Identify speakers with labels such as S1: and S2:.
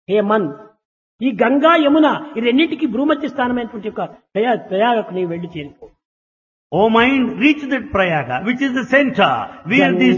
S1: హే మన్, ఈ గంగా యమున ఈ రెండింటికి భూమధ్య స్థానమైనటువంటి ఒక ప్రయాగకు నీవు వెళ్లి చేరిపో.
S2: O mind, reach that Prayaga, which is the center, where these